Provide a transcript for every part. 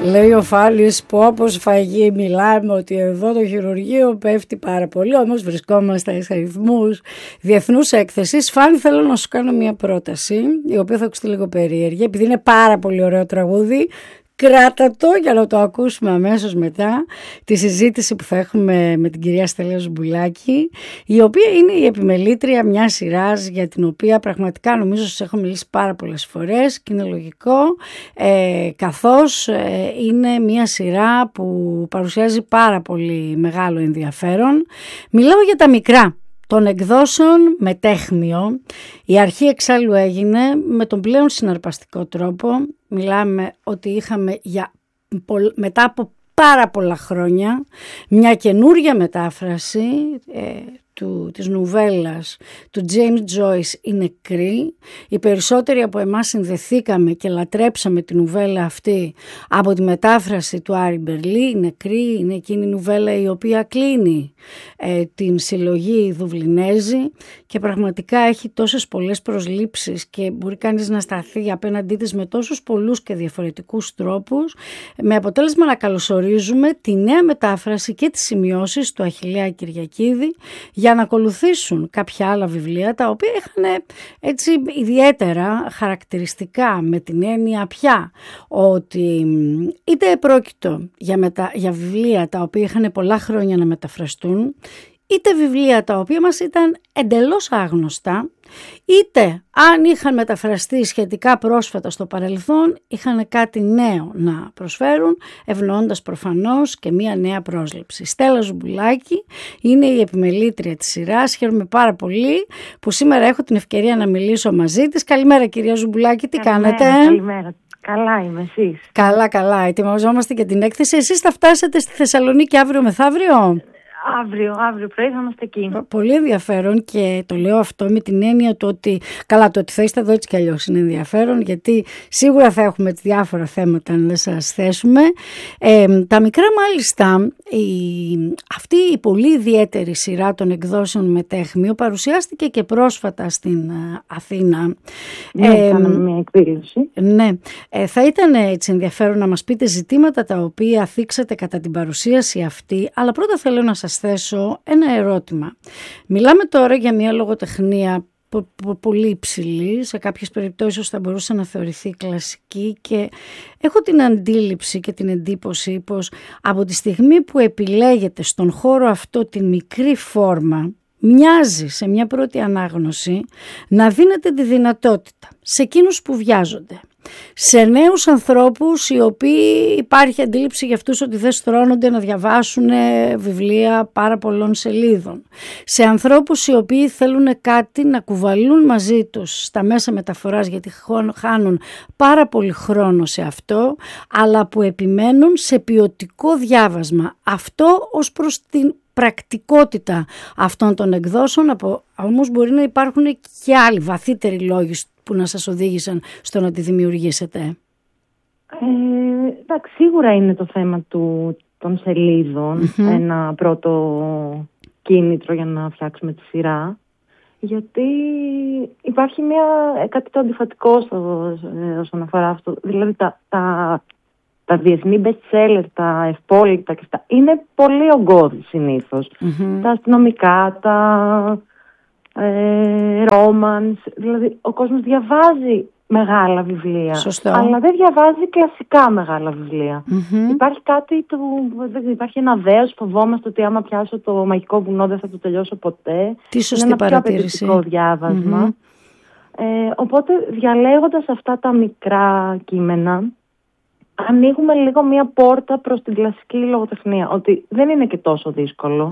Λέει ο Φάλης που όπως φαγή μιλάμε ότι εδώ το χειρουργείο πέφτει πάρα πολύ, όμως βρισκόμαστε σε αριθμούς διεθνούς έκθεσης. Φάνη, θέλω να σου κάνω μια πρόταση, η οποία θα ακουστεί λίγο περίεργη, επειδή είναι πάρα πολύ ωραίο τραγούδι. Κράτα το για να το ακούσουμε αμέσως μετά τη συζήτηση που θα έχουμε με την κυρία Στέλλα Ζουμπουλάκη, η οποία είναι η επιμελήτρια μιας σειράς για την οποία πραγματικά νομίζω σας έχω μιλήσει πάρα πολλές φορές και είναι λογικό, καθώς είναι μια σειρά που παρουσιάζει πάρα πολύ μεγάλο ενδιαφέρον. Μιλάω για τα μικρά των εκδόσεων Μετέχμιο. Η αρχή εξάλλου έγινε με τον πλέον συναρπαστικό τρόπο. Μιλάμε ότι είχαμε μετά από πάρα πολλά χρόνια μια καινούρια μετάφραση της νουβέλας του James Joyce, «Οι νεκροί». Οι περισσότεροι από εμάς συνδεθήκαμε και λατρέψαμε τη νουβέλα αυτή από τη μετάφραση του Άρη Μπερλή. «Οι νεκροί» είναι εκείνη η νουβέλα η οποία κλείνει την συλλογή Δουβλινέζη και πραγματικά έχει τόσες πολλές προσλήψεις και μπορεί κανείς να σταθεί απέναντί της με τόσους πολλούς και διαφορετικούς τρόπους, με αποτέλεσμα να καλωσορίζουμε τη νέα μετάφραση και τις σημειώσεις του Αχιλλέα Κυριακίδη, για να ακολουθήσουν κάποια άλλα βιβλία τα οποία είχαν έτσι ιδιαίτερα χαρακτηριστικά, με την έννοια πια ότι είτε πρόκειτο για βιβλία τα οποία είχαν πολλά χρόνια να μεταφραστούν, είτε βιβλία τα οποία μας ήταν εντελώς άγνωστα, είτε αν είχαν μεταφραστεί σχετικά πρόσφατα στο παρελθόν, είχαν κάτι νέο να προσφέρουν, ευνοώντας προφανώς και μία νέα πρόσληψη. Στέλλα Ζουμπουλάκη είναι η επιμελήτρια της σειράς. Χαίρομαι πάρα πολύ που σήμερα έχω την ευκαιρία να μιλήσω μαζί της. Καλημέρα κυρία Ζουμπουλάκη, τι κάνετε? Καλημέρα. Καλά είμαι, εσείς? Καλά, ετοιμαζόμαστε για την έκθεση. Εσείς θα φτάσετε στη Θεσσαλονίκη αύριο μεθαύριο? Αύριο πρωί θα είμαστε εκεί. Πολύ ενδιαφέρον, και το λέω αυτό με την έννοια του ότι το ότι θα είστε εδώ έτσι κι αλλιώς είναι ενδιαφέρον, γιατί σίγουρα θα έχουμε διάφορα θέματα αν δεν σας θέσουμε. Τα μικρά μάλιστα, αυτή η πολύ ιδιαίτερη σειρά των εκδόσεων Μετέχμιο παρουσιάστηκε και πρόσφατα στην Αθήνα. Κάναμε μια εκδήλωση. Ναι, θα ήταν έτσι ενδιαφέρον να μας πείτε ζητήματα τα οποία θίξατε κατά την παρουσίαση αυτή, αλλά πρώτα θέλω να σας θέσω ένα ερώτημα. Μιλάμε τώρα για μια λογοτεχνία πολύ υψηλή, σε κάποιες περιπτώσεις θα μπορούσε να θεωρηθεί κλασική, και έχω την αντίληψη και την εντύπωση πως από τη στιγμή που επιλέγετε στον χώρο αυτό την μικρή φόρμα, μοιάζει σε μια πρώτη ανάγνωση να δίνετε τη δυνατότητα σε εκείνους που βιάζονται, σε νέους ανθρώπους οι οποίοι υπάρχει αντίληψη για αυτούς ότι δεν στρώνονται να διαβάσουν βιβλία πάρα πολλών σελίδων, σε ανθρώπους οι οποίοι θέλουν κάτι να κουβαλούν μαζί τους στα μέσα μεταφοράς, γιατί χάνουν πάρα πολύ χρόνο σε αυτό, αλλά που επιμένουν σε ποιοτικό διάβασμα. Αυτό ως προς την πρακτικότητα αυτών των εκδόσεων, όμως μπορεί να υπάρχουν και άλλοι βαθύτεροι λόγοι που να σας οδήγησαν στο να τη δημιουργήσετε. Εντάξει, σίγουρα είναι το θέμα των σελίδων ένα πρώτο κίνητρο για να φτιάξουμε τη σειρά, γιατί υπάρχει κάτι το αντιφατικό όσον αφορά αυτό. Δηλαδή τα διεθνή best seller, τα ευπόλυτα και αυτά, είναι πολύ ογκώδη συνήθως. Τα αστυνομικά, τα romance, δηλαδή ο κόσμος διαβάζει μεγάλα βιβλία. Σωστό. Αλλά δεν διαβάζει κλασικά μεγάλα βιβλία. Υπάρχει υπάρχει ένα δέος, φοβόμαστε ότι άμα πιάσω το μαγικό βουνό δεν θα το τελειώσω ποτέ. Τι σωστή είναι ένα παρατήρηση. πιο απαιτητικό διάβασμα. Οπότε διαλέγοντας αυτά τα μικρά κείμενα, ανοίγουμε λίγο μία πόρτα προς την κλασική λογοτεχνία, ότι δεν είναι και τόσο δύσκολο.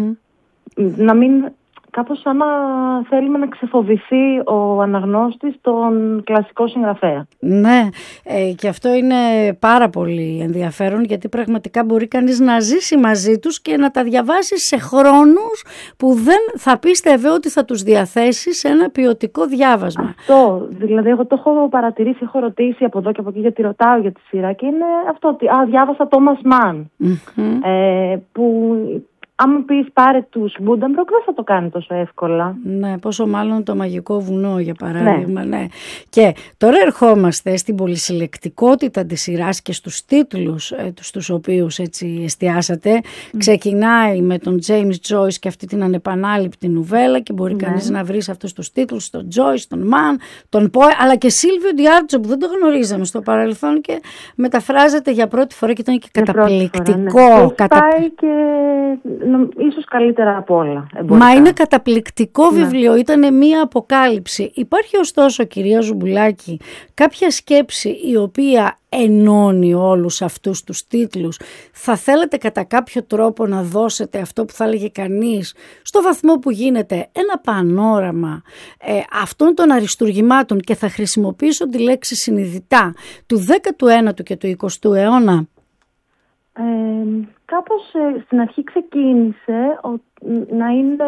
Να μην, κάπως σαν να θέλουμε να ξεφοβηθεί ο αναγνώστης τον κλασικό συγγραφέα. Ναι, και αυτό είναι πάρα πολύ ενδιαφέρον, γιατί πραγματικά μπορεί κανείς να ζήσει μαζί τους και να τα διαβάσει σε χρόνους που δεν θα πίστευε ότι θα τους διαθέσει σε ένα ποιοτικό διάβασμα. Αυτό, δηλαδή εγώ το έχω παρατηρήσει, έχω ρωτήσει από εδώ και από εκεί, γιατί ρωτάω για τη σειρά, και είναι αυτό ότι διάβασα Τόμας Μαν, που άμα πεις πάρε τους Μπούνταμπροκ, δεν θα το κάνει τόσο εύκολα. Ναι, πόσο μάλλον το Μαγικό Βουνό, για παράδειγμα. Ναι. Και τώρα ερχόμαστε στην πολυσυλλεκτικότητα της σειράς και στους τίτλους στους οποίους έτσι εστιάσατε. Ξεκινάει με τον James Joyce και αυτή την ανεπανάληπτη νουβέλα και μπορεί κανείς να βρει σε αυτούς τους τίτλους τον Joyce, τον Mann, τον Poe, αλλά και Σίλβιο Ντιάρτζο που δεν το γνωρίζαμε στο παρελθόν και μεταφράζεται για πρώτη φορά και ήταν και καταπληκτικό. Φορά, πάει και ίσως καλύτερα από όλα. Μα είναι καταπληκτικό βιβλίο, ήταν μία αποκάλυψη. Υπάρχει ωστόσο, κυρία Ζουμπουλάκη, κάποια σκέψη η οποία ενώνει όλους αυτούς τους τίτλους? Θα θέλετε κατά κάποιο τρόπο να δώσετε αυτό που θα έλεγε κανείς, στο βαθμό που γίνεται, ένα πανόραμα αυτών των αριστουργημάτων, και θα χρησιμοποιήσω τη λέξη συνειδητά, του 19ου και του 20ου αιώνα? Κάπως στην αρχή ξεκίνησε να είναι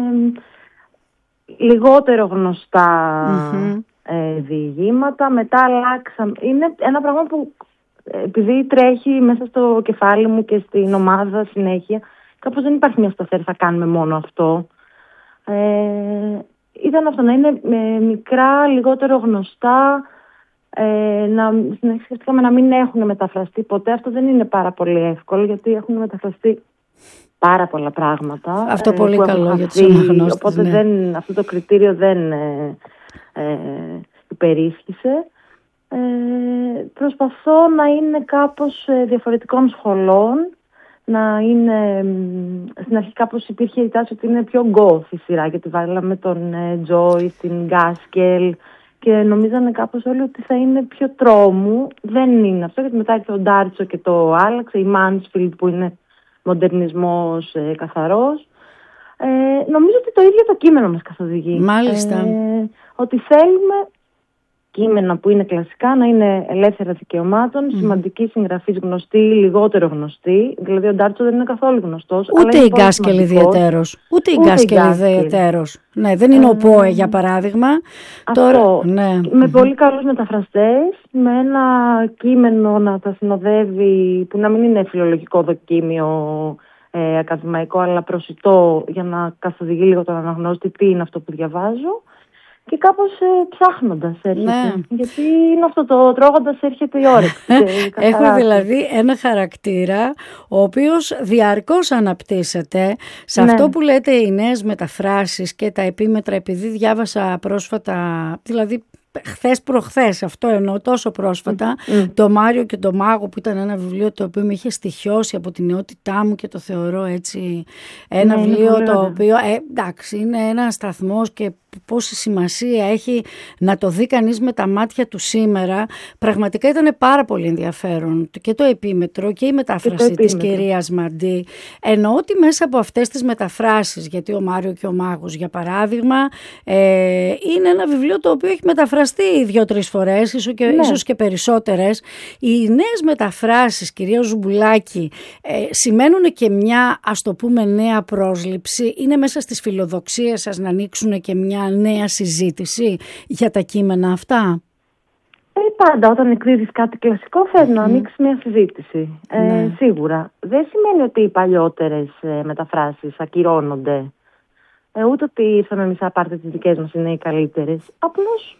λιγότερο γνωστά διηγήματα, μετά αλλάξαμε. Είναι ένα πράγμα που επειδή τρέχει μέσα στο κεφάλι μου και στην ομάδα συνέχεια, κάπως δεν υπάρχει μια σταθερή, θα κάνουμε μόνο αυτό. Ήταν αυτό, να είναι μικρά, λιγότερο γνωστά, σκεφτήκαμε να μην έχουν μεταφραστεί ποτέ. Αυτό δεν είναι πάρα πολύ εύκολο, γιατί έχουν μεταφραστεί πάρα πολλά πράγματα. Αυτό πολύ καλό για τους αναγνώστες. Οπότε αυτό το κριτήριο δεν υπερίσχυσε. Προσπαθώ να είναι κάπως διαφορετικών σχολών, να είναι, στην αρχή κάπως υπήρχε η τάση ότι είναι πιο goth η σειρά, γιατί βάλαμε τον Joyce, την Gaskell και νομίζανε κάπως όλοι ότι θα είναι πιο τρόμου. Δεν είναι αυτό, γιατί μετά ήρθε ο Ντάρτσο και το άλλαξε, η Mansfield που είναι μοντερνισμός καθαρός. Νομίζω ότι το ίδιο το κείμενο μας καθοδηγεί. Μάλιστα. Ότι θέλουμε κείμενα που είναι κλασικά να είναι ελεύθερα δικαιωμάτων, σημαντική συγγραφής, γνωστή, λιγότερο γνωστή. Δηλαδή ο Ντάρτσο δεν είναι καθόλου γνωστός. Ούτε η Γκάσκελ ιδιαιτέρως. Ούτε η Γκάσκελ ιδιαιτέρως. Ναι, δεν είναι ο Πόε για παράδειγμα. Αυτό. Τώρα, ναι. Με πολύ καλούς μεταφραστές, με ένα κείμενο να τα συνοδεύει, που να μην είναι φιλολογικό δοκίμιο ακαδημαϊκό, αλλά προσιτό, για να καθοδηγεί λίγο τον αναγνώστη τι είναι αυτό που διαβάζω. Και κάπως ψάχνοντας έρχεται. Ναι. Γιατί είναι αυτό το τρώγοντας έρχεται η όρεξη. Έχω δηλαδή ένα χαρακτήρα ο οποίος διαρκώς αναπτύσσεται σε αυτό που λέτε οι νέες μεταφράσεις και τα επίμετρα, επειδή διάβασα πρόσφατα, δηλαδή χθες προχθές, αυτό εννοώ, τόσο πρόσφατα, το Μάριο και το Μάγο, που ήταν ένα βιβλίο το οποίο με είχε στοιχιώσει από την νεότητά μου και το θεωρώ έτσι ένα βιβλίο το οποίο εντάξει, είναι ένα σταθμός και πόση σημασία έχει να το δει κανείς με τα μάτια του σήμερα. Πραγματικά ήταν πάρα πολύ ενδιαφέρον και το επίμετρο και η μετάφραση της κυρίας Μαντί. Εννοώ ότι μέσα από αυτές τις μεταφράσεις, γιατί ο Μάριο και ο Μάγος για παράδειγμα είναι ένα βιβλίο το οποίο έχει μεταφραστεί 2-3 φορές, ίσως και περισσότερες. Οι νέες μεταφράσεις, κυρία Ζουμπουλάκη, σημαίνουν και μια, ας το πούμε, νέα πρόσληψη? Είναι μέσα στις φιλοδοξίες σας να ανοίξουν και μια νέα συζήτηση για τα κείμενα αυτά? Πάντα όταν εκδίδεις κάτι κλασικό θες να ανοίξεις μια συζήτηση. Σίγουρα. Δεν σημαίνει ότι οι παλιότερες μεταφράσεις ακυρώνονται. Ούτε ότι ήρθαμε εμείς απάρτε τις δικές μας είναι οι καλύτερες. Απλώς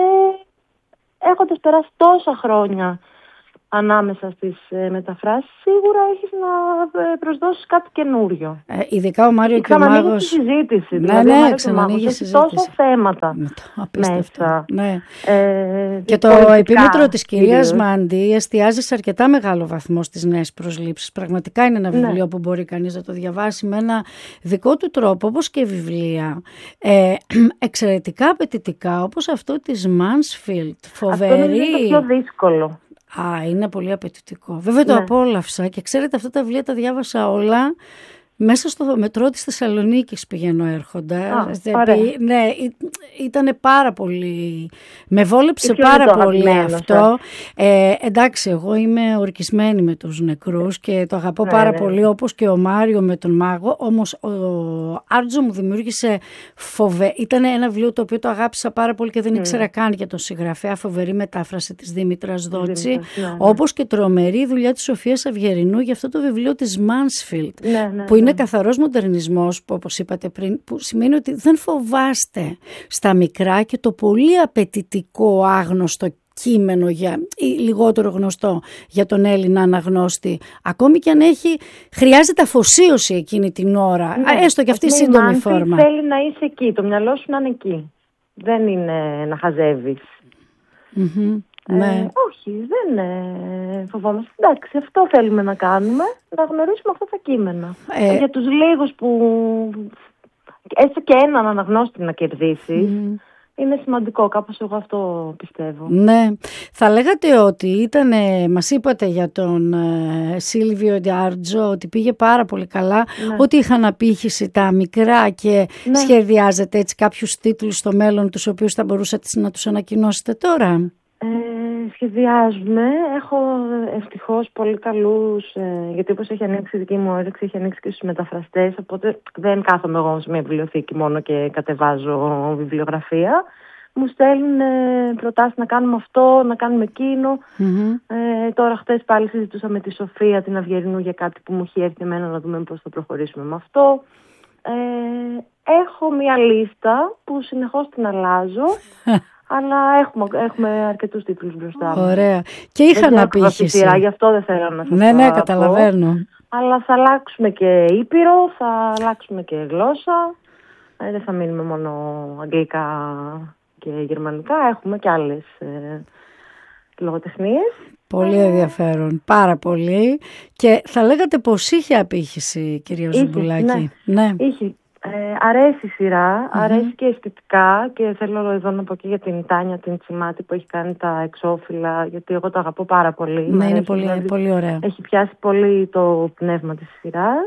έχοντας περάσει τόσα χρόνια ανάμεσα στις μεταφράσεις, σίγουρα έχεις να προσδώσεις κάτι καινούριο. Ειδικά ο Μάριο και ο Μάγος. Ξανανοίγει τη συζήτηση. Ναι, ξανανοίγει η συζήτηση. Τόσα θέματα μέσα. Ναι. Και το επίμετρο της κυρίας Μάντι εστιάζει σε αρκετά μεγάλο βαθμό στις νέες προσλήψεις. Πραγματικά είναι ένα βιβλίο που μπορεί κανείς να το διαβάσει με ένα δικό του τρόπο, όπως και βιβλία. Εξαιρετικά απαιτητικά, όπως αυτό της Mansfield. Φοβερή. Αυτό είναι το πιο δύσκολο. Είναι πολύ απαιτητικό. Βέβαια το απόλαυσα και ξέρετε, αυτά τα βιβλία τα διάβασα όλα μέσα στο μετρό της Θεσσαλονίκης πηγαίνω έρχοντας. Ναι, ήταν πάρα πολύ, με βόλεψε πάρα πολύ αυτό. Εντάξει, εγώ είμαι ορκισμένη με τους νεκρούς και το αγαπώ πάρα πολύ, όπως και ο Μάριο με τον Μάγο. Όμως ο Άρτζο μου δημιούργησε ήταν ένα βιβλίο το οποίο το αγάπησα πάρα πολύ και δεν ήξερα καν για τον συγγραφέα. Φοβερή μετάφραση της Δήμητρας Δότση, όπως και τρομερή δουλειά της Σοφίας Αυγερινού για αυτό το βιβλίο της Mansfield, που είναι Είναι καθαρός μοντερνισμός που, όπως είπατε πριν, που σημαίνει ότι δεν φοβάστε στα μικρά και το πολύ απαιτητικό άγνωστο κείμενο ή λιγότερο γνωστό για τον Έλληνα αναγνώστη, ακόμη και αν χρειάζεται αφοσίωση εκείνη την ώρα, έστω και αυτή η σύντομη φόρμα. Θέλει να είσαι εκεί, το μυαλό σου να είναι εκεί. Δεν είναι να χαζεύεις. Ναι. Όχι, δεν φοβόμαστε. Εντάξει, αυτό θέλουμε να κάνουμε, να γνωρίσουμε αυτά τα κείμενα. Για τους λίγους που έστω και έναν αναγνώστη να κερδίσεις, είναι σημαντικό, κάπως εγώ αυτό πιστεύω. Ναι, θα λέγατε ότι μας είπατε για τον Σίλβιο Ντιάρτζο ότι πήγε πάρα πολύ καλά, ότι είχαν απήχηση τα μικρά και σχεδιάζετε έτσι κάποιους τίτλους στο μέλλον τους οποίους θα μπορούσατε να τους ανακοινώσετε τώρα. Σχεδιάζουμε. Έχω ευτυχώς πολύ καλούς, γιατί όπως έχει ανοίξει η δική μου όρεξη, έχει ανοίξει και στους μεταφραστές, οπότε δεν κάθομαι εγώ σε μια βιβλιοθήκη μόνο και κατεβάζω βιβλιογραφία. Μου στέλνουν προτάσεις να κάνουμε αυτό, να κάνουμε εκείνο. Τώρα χτες πάλι συζητούσα με τη Σοφία την Αυγερινού για κάτι που μου έχει έρθει εμένα, να δούμε πώς θα προχωρήσουμε με αυτό. Έχω μια λίστα που συνεχώς την αλλάζω. Αλλά έχουμε αρκετούς τίτλους μπροστά μας. Ωραία. Και είχαν απήχηση. Γι' αυτό δεν θέλω να σας Ναι, καταλαβαίνω. Αλλά θα αλλάξουμε και ήπειρο, θα αλλάξουμε και γλώσσα. Δεν θα μείνουμε μόνο αγγλικά και γερμανικά. Έχουμε και άλλες λογοτεχνίες. Πολύ ενδιαφέρον. Πάρα πολύ. Και θα λέγατε πως είχε απήχηση, κυρία Ζουμπουλάκη. Ναι. Είχε. Αρέσει η σειρά, αρέσει και αισθητικά, και θέλω εδώ να πω και για την Τάνια την Τσιμάτη που έχει κάνει τα εξώφυλλα, γιατί εγώ το αγαπώ πάρα πολύ. Ναι, είναι πολύ, πολύ ωραία. Έχει πιάσει πολύ το πνεύμα της σειράς.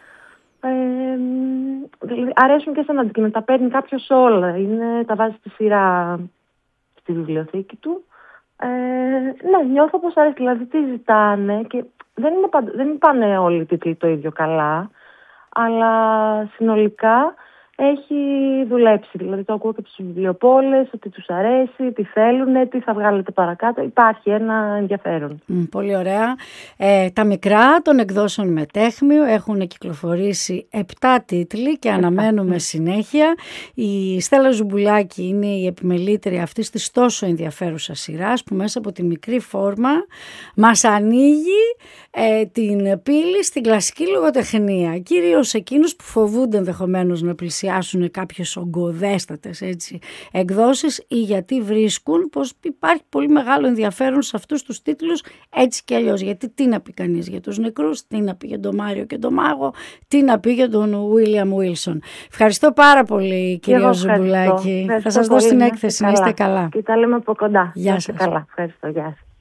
Αρέσουν και σαν αντικείμενα, τα παίρνει κάποιος όλα, τα βάζει στη σειρά στη βιβλιοθήκη του. Νιώθω πως αρέσει, δηλαδή τι ζητάνε, και δεν πάνε όλοι οι τίτλοι το ίδιο καλά, αλλά συνολικά έχει δουλέψει. Δηλαδή το ακούω και από τους βιβλιοπόλες, ότι τους αρέσει, τι θέλουν, τι θα βγάλετε παρακάτω. Υπάρχει ένα ενδιαφέρον. Πολύ ωραία. Τα μικρά των εκδόσεων Μετέχμιο έχουν κυκλοφορήσει 7 τίτλοι και αναμένουμε συνέχεια. Η Στέλλα Ζουμπουλάκη είναι η επιμελήτρια αυτής της τόσο ενδιαφέρουσας σειράς, που μέσα από τη μικρή φόρμα μας ανοίγει την πύλη στην κλασική λογοτεχνία. Κυρίως εκείνους που φοβούνται ενδεχομένως να πλησιάσουν κάποιες ογκωδέστατες εκδόσεις, ή γιατί βρίσκουν πως υπάρχει πολύ μεγάλο ενδιαφέρον σε αυτούς τους τίτλους έτσι και αλλιώς. Γιατί τι να πει κανείς για τους νεκρούς, τι να πει για τον Μάριο και τον Μάγο, τι να πει για τον Βίλιαμ Βίλσον. Ευχαριστώ πάρα πολύ, κυρία Ζουμπουλάκη. Θα σας δώσω την έκθεση, να είστε καλά. Και τα λέμε από κοντά. Γεια σας. Καλά. Ευχαριστώ. Γεια σας.